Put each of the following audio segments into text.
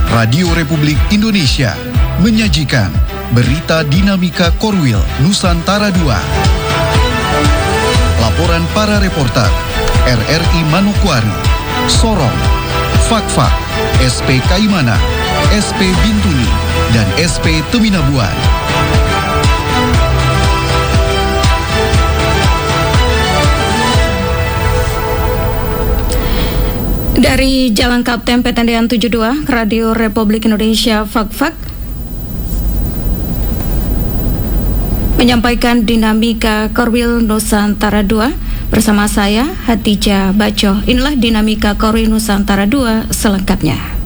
Radio Republik Indonesia menyajikan berita dinamika Korwil Nusantara II. Laporan para reporter RRI Manokwari, Sorong, Fakfak, SP Kaimana, SP Bintuni, dan SP Teminabuan. Dari Jalan Kapten Petendean 72, Radio Republik Indonesia Fakfak menyampaikan dinamika Korwil Nusantara II bersama saya Hatijah Baco. Inilah dinamika Korwil Nusantara II selengkapnya.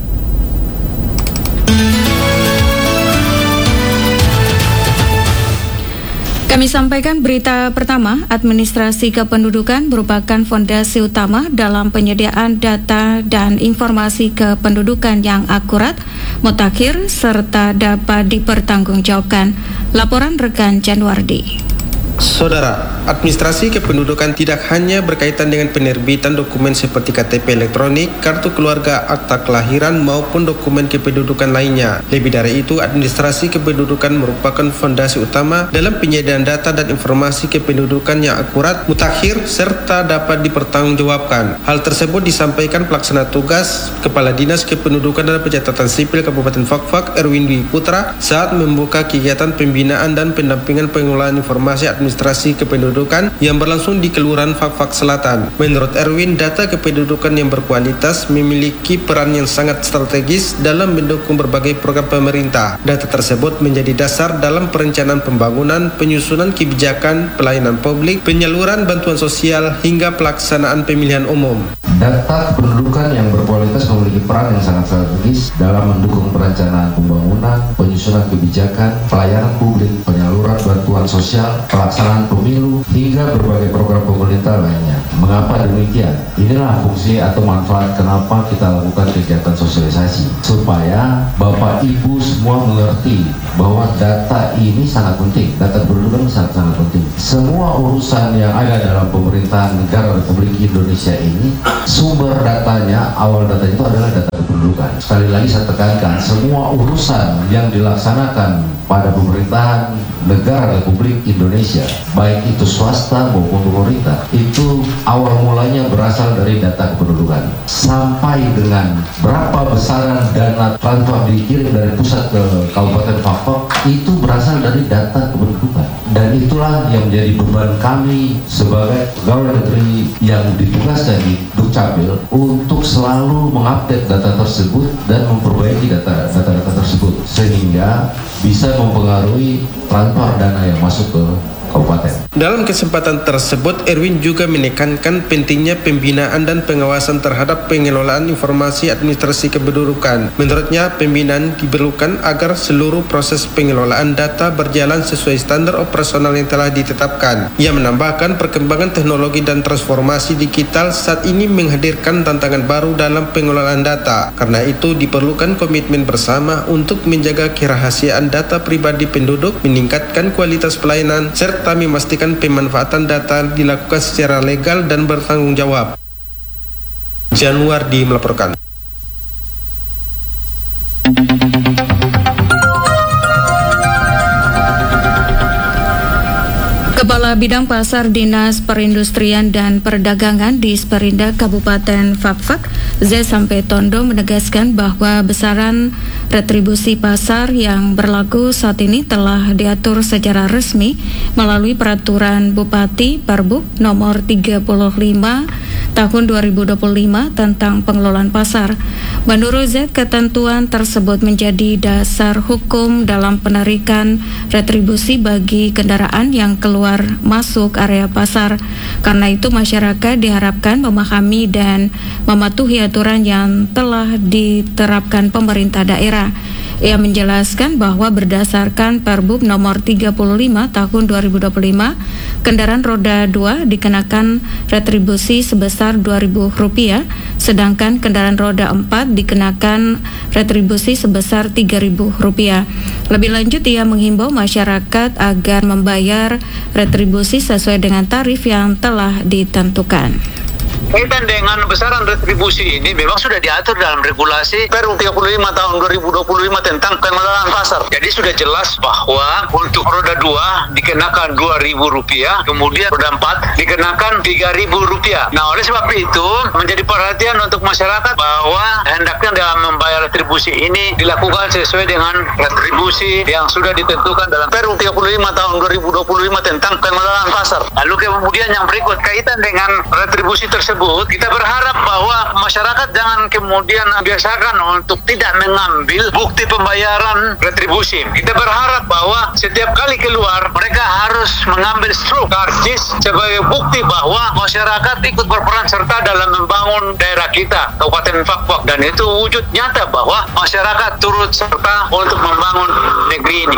Kami sampaikan berita pertama, administrasi kependudukan merupakan fondasi utama dalam penyediaan data dan informasi kependudukan yang akurat, mutakhir, serta dapat dipertanggungjawabkan. Laporan rekan Januardi. Saudara, administrasi kependudukan tidak hanya berkaitan dengan penerbitan dokumen seperti KTP elektronik, kartu keluarga, akta kelahiran, maupun dokumen kependudukan lainnya. Lebih dari itu, administrasi kependudukan merupakan fondasi utama dalam penyediaan data dan informasi kependudukan yang akurat, mutakhir, serta dapat dipertanggungjawabkan. Hal tersebut disampaikan pelaksana tugas Kepala Dinas Kependudukan dan Pencatatan Sipil Kabupaten Fakfak, Erwin Dwi Putra, saat membuka kegiatan pembinaan dan pendampingan pengelolaan informasi administrasi kependudukan yang berlangsung di Kelurahan Fakfak Selatan. Menurut Erwin, data kependudukan yang berkualitas memiliki peran yang sangat strategis dalam mendukung berbagai program pemerintah. Data tersebut menjadi dasar dalam perencanaan pembangunan, penyusunan kebijakan, pelayanan publik, penyaluran bantuan sosial, hingga pelaksanaan pemilihan umum. Data kependudukan yang berkualitas memiliki peran yang sangat strategis dalam mendukung perencanaan pembangunan, penyusunan kebijakan, pelayanan publik, penyaluran bantuan sosial, pelaksanaan pemilu, hingga berbagai program pemerintah lainnya. Mengapa demikian? Inilah fungsi atau manfaat kenapa kita lakukan kegiatan sosialisasi, supaya Bapak Ibu semua mengerti bahwa data ini sangat penting. Data kependudukan sangat penting. Semua urusan yang ada dalam pemerintahan negara Republik Indonesia ini, sumber datanya, awal datanya itu adalah data kependudukan. Sekali lagi saya tekankan, semua urusan yang dilaksanakan pada pemerintahan negara Republik Indonesia, baik itu swasta maupun pemerintah, itu awal mulanya berasal dari data kependudukan. Sampai dengan berapa besaran dana transfer dikirim dari pusat ke Kabupaten Fakfak, itu berasal dari data kependudukan. Dan itulah yang menjadi beban kami sebagai pegawai negeri yang ditugaskan di Dukcapil untuk selalu mengupdate data tersebut dan memperbaiki data-data tersebut sehingga bisa mempengaruhi transfer dana yang masuk ke kabupaten. Dalam kesempatan tersebut, Erwin juga menekankan pentingnya pembinaan dan pengawasan terhadap pengelolaan informasi administrasi kependudukan. Menurutnya, pembinaan diperlukan agar seluruh proses pengelolaan data berjalan sesuai standar operasional yang telah ditetapkan. Ia menambahkan perkembangan teknologi dan transformasi digital saat ini menghadirkan tantangan baru dalam pengelolaan data. Karena itu, diperlukan komitmen bersama untuk menjaga kerahasiaan data pribadi penduduk, meningkatkan kualitas pelayanan, serta memastikan pemanfaatan data dilakukan secara legal dan bertanggung jawab. Januardi melaporkan. Kepala Bidang Pasar Dinas Perindustrian dan Perdagangan di Disperindak Kabupaten Fakfak, Z. Sampetondo, menegaskan bahwa besaran retribusi pasar yang berlaku saat ini telah diatur secara resmi melalui Peraturan Bupati Perbuk Nomor 35 Tahun 2025 tentang pengelolaan pasar. Menurut Z, ketentuan tersebut menjadi dasar hukum dalam penarikan retribusi bagi kendaraan yang keluar masuk area pasar. Karena itu masyarakat diharapkan memahami dan mematuhi aturan yang telah diterapkan pemerintah daerah. Ia menjelaskan bahwa berdasarkan Perbuk Nomor 35 Tahun 2025, kendaraan roda 2 dikenakan retribusi sebesar Rp2.000, sedangkan kendaraan roda 4 dikenakan retribusi sebesar Rp3.000. Lebih lanjut, ia menghimbau masyarakat agar membayar retribusi sesuai dengan tarif yang telah ditentukan. Kaitan dengan besaran retribusi ini memang sudah diatur dalam regulasi Perlu 35 tahun 2025 tentang pengelolaan pasar. Jadi sudah jelas bahwa untuk roda 2 dikenakan Rp2.000, kemudian roda 4 dikenakan Rp3.000. Nah, oleh sebab itu menjadi perhatian untuk masyarakat bahwa hendaknya dalam membayar retribusi ini dilakukan sesuai dengan retribusi yang sudah ditentukan dalam Perlu 35 tahun 2025 tentang pengelolaan pasar. Lalu kemudian yang berikut kaitan dengan retribusi tersebut, kita berharap bahwa masyarakat jangan kemudian biasakan untuk tidak mengambil bukti pembayaran retribusi. Kita berharap bahwa setiap kali keluar mereka harus mengambil stroke karcis sebagai bukti bahwa masyarakat ikut berperan serta dalam membangun daerah kita, Kabupaten Fakfak, dan itu wujud nyata bahwa masyarakat turut serta untuk membangun negeri ini.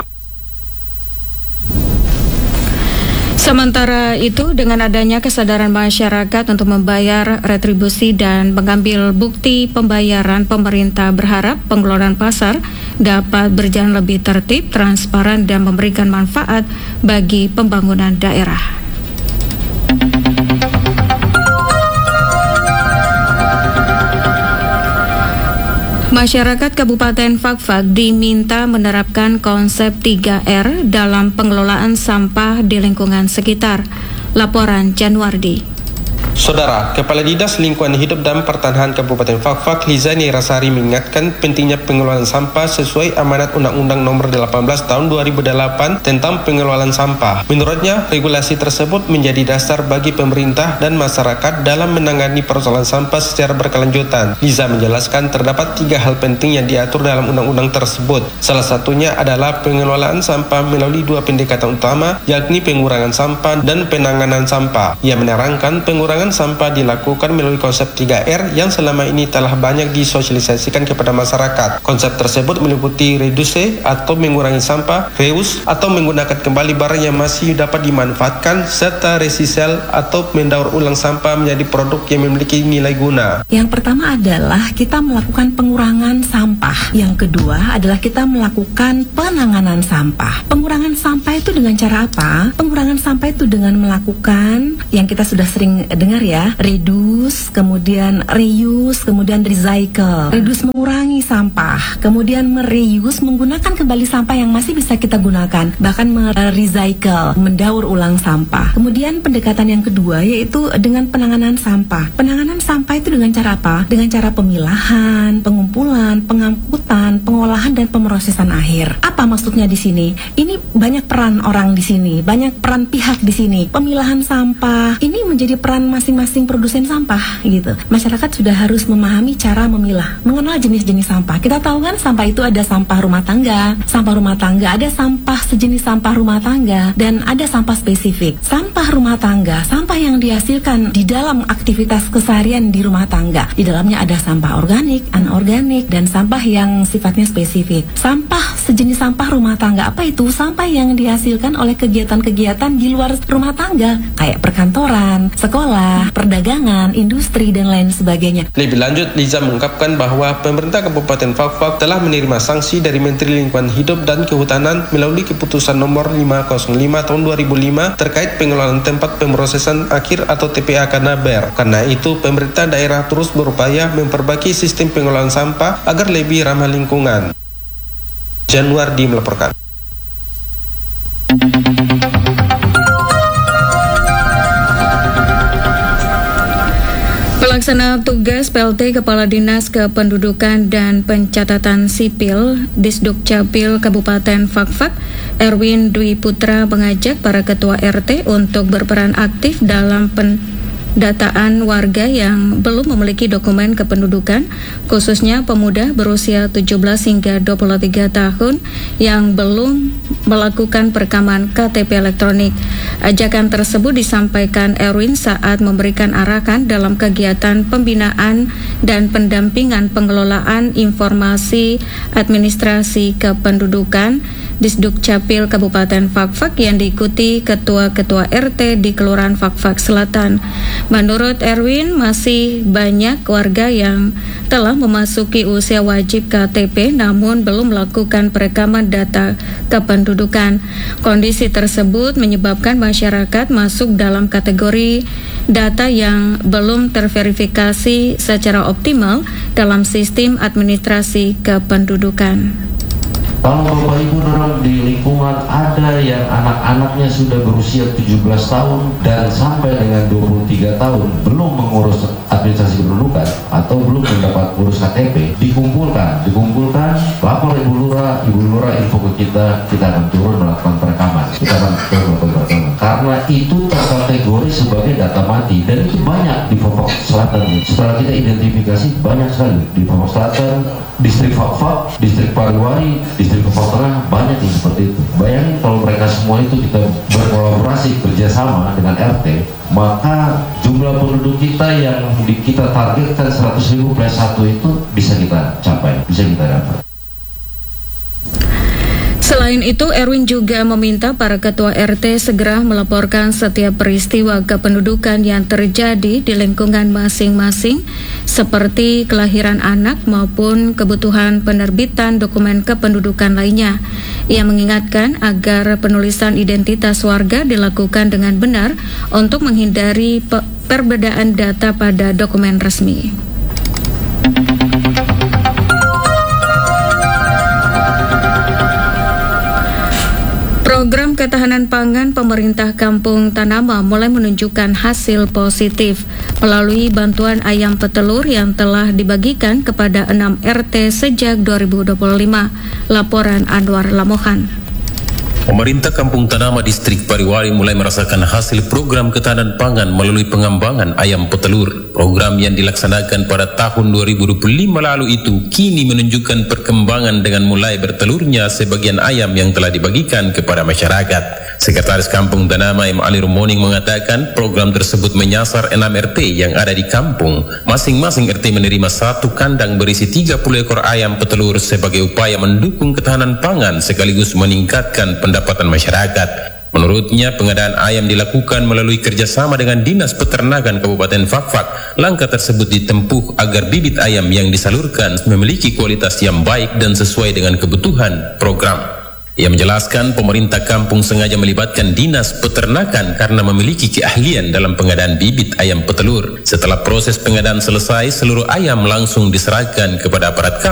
Sementara itu, dengan adanya kesadaran masyarakat untuk membayar retribusi dan mengambil bukti pembayaran, pemerintah berharap pengelolaan pasar dapat berjalan lebih tertib, transparan, dan memberikan manfaat bagi pembangunan daerah. Masyarakat Kabupaten Fakfak diminta menerapkan konsep 3R dalam pengelolaan sampah di lingkungan sekitar. Laporan Januardi. Saudara, Kepala Dinas Lingkungan Hidup dan Pertanahan Kabupaten Fakfak, Lizani Rasari, mengingatkan pentingnya pengelolaan sampah sesuai amanat Undang-Undang Nomor 18 Tahun 2008 tentang pengelolaan sampah. Menurutnya, regulasi tersebut menjadi dasar bagi pemerintah dan masyarakat dalam menangani persoalan sampah secara berkelanjutan. Liza menjelaskan terdapat 3 hal penting yang diatur dalam undang-undang tersebut. Salah satunya adalah pengelolaan sampah melalui 2 pendekatan utama, yakni pengurangan sampah dan penanganan sampah. Ia menerangkan pengurangan sampah dilakukan melalui konsep 3R yang selama ini telah banyak disosialisasikan kepada masyarakat. Konsep tersebut meliputi reduce atau mengurangi sampah, reuse atau menggunakan kembali barang yang masih dapat dimanfaatkan, serta resisel atau mendaur ulang sampah menjadi produk yang memiliki nilai guna. Yang pertama adalah kita melakukan pengurangan sampah. Yang kedua adalah kita melakukan penanganan sampah. Pengurangan sampah itu dengan cara apa? Pengurangan sampah itu dengan melakukan yang kita sudah sering dengar ya, reduce, kemudian reuse, kemudian recycle. Reduce mengurangi sampah, kemudian mereuse menggunakan kembali sampah yang masih bisa kita gunakan, bahkan merecycle, mendaur ulang sampah. Kemudian pendekatan yang kedua yaitu dengan penanganan sampah. Penanganan sampah itu dengan cara apa? Dengan cara pemilahan, pengumpulan, pengangkutan, pengolahan dan pemrosesan akhir. Apa maksudnya di sini? Ini banyak peran orang di sini, banyak peran pihak di sini. Pemilahan sampah ini menjadi peran masing-masing produsen sampah gitu. Masyarakat sudah harus memahami cara memilah, mengenal jenis-jenis sampah. Kita tahu kan sampah itu ada sampah rumah tangga, ada sampah sejenis sampah rumah tangga, dan ada sampah spesifik. Sampah rumah tangga, sampah yang dihasilkan di dalam aktivitas keseharian di rumah tangga. Di dalamnya ada sampah organik, anorganik, dan sampah yang sifatnya spesifik. Sampah sejenis sampah rumah tangga, apa itu? Sampah yang dihasilkan oleh kegiatan-kegiatan di luar rumah tangga, kayak perkantoran, sekolah, perdagangan, industri, dan lain sebagainya. Lebih lanjut, Liza mengungkapkan bahwa pemerintah Kabupaten Fakfak telah menerima sanksi dari Menteri Lingkungan Hidup dan Kehutanan melalui keputusan nomor 505 tahun 2005 terkait pengelolaan tempat pemrosesan akhir atau TPA Kanaber. Karena itu, pemerintah daerah terus berupaya memperbaiki sistem pengelolaan sampah agar lebih ramah lingkungan. Januardi melaporkan. Pelaksana tugas PLT Kepala Dinas Kependudukan dan Pencatatan Sipil Disdukcapil Kabupaten Fakfak, Erwin Dwi Putra, mengajak para ketua RT untuk berperan aktif dalam pendataan warga yang belum memiliki dokumen kependudukan, khususnya pemuda berusia 17 hingga 23 tahun yang belum melakukan perekaman KTP elektronik. Ajakan tersebut disampaikan Erwin saat memberikan arahan dalam kegiatan pembinaan dan pendampingan pengelolaan informasi administrasi kependudukan Disduk Capil Kabupaten Fakfak yang diikuti ketua-ketua RT di Kelurahan Fakfak Selatan. Menurut Erwin, masih banyak warga yang telah memasuki usia wajib KTP namun belum melakukan perekaman data kependudukan. Kondisi tersebut menyebabkan masyarakat masuk dalam kategori data yang belum terverifikasi secara optimal dalam sistem administrasi kependudukan. Kalau Bapak Ibu dorong di lingkungan ada yang anak-anaknya sudah berusia 17 tahun dan sampai dengan 23 tahun belum mengurus administrasi kependudukan atau belum mendapat urus KTP, dikumpulkan, lapor Ibu Lurah info ke kita akan turun melakukan perekaman. Karena itu terkategori sebagai data mati dan itu banyak di Fakfak Selatan. Setelah kita identifikasi banyak sekali di Fakfak Selatan, distrik Fakfak, distrik Pariwari, distrik Fakfak Tengah, banyak yang seperti itu. Bayangin kalau mereka semua itu kita berkolaborasi kerjasama dengan RT, maka jumlah penduduk kita yang kita targetkan 100.000 plus 1 itu bisa kita capai, bisa kita dapat. Selain itu, Erwin juga meminta para ketua RT segera melaporkan setiap peristiwa kependudukan yang terjadi di lingkungan masing-masing, seperti kelahiran anak maupun kebutuhan penerbitan dokumen kependudukan lainnya. Ia mengingatkan agar penulisan identitas warga dilakukan dengan benar untuk menghindari perbedaan data pada dokumen resmi. Program ketahanan pangan pemerintah Kampung Tanama mulai menunjukkan hasil positif melalui bantuan ayam petelur yang telah dibagikan kepada 6 RT sejak 2025. Laporan Anwar Lamohan. Pemerintah Kampung Tanama Distrik Pariwari mulai merasakan hasil program ketahanan pangan melalui pengembangan ayam petelur. Program yang dilaksanakan pada tahun 2025 lalu itu kini menunjukkan perkembangan dengan mulai bertelurnya sebagian ayam yang telah dibagikan kepada masyarakat. Sekretaris Kampung Tanama M. Ali Rumoning mengatakan program tersebut menyasar 6 RT yang ada di kampung. Masing-masing RT menerima 1 kandang berisi 30 ekor ayam petelur sebagai upaya mendukung ketahanan pangan sekaligus meningkatkan pendapatan masyarakat. Menurutnya, pengadaan ayam dilakukan melalui kerjasama dengan Dinas Peternakan Kabupaten Fakfak. Langkah tersebut ditempuh agar bibit ayam yang disalurkan memiliki kualitas yang baik dan sesuai dengan kebutuhan program. Ia menjelaskan pemerintah kampung sengaja melibatkan Dinas Peternakan karena memiliki keahlian dalam pengadaan bibit ayam petelur. Setelah proses pengadaan selesai, seluruh ayam langsung diserahkan kepada aparat kampung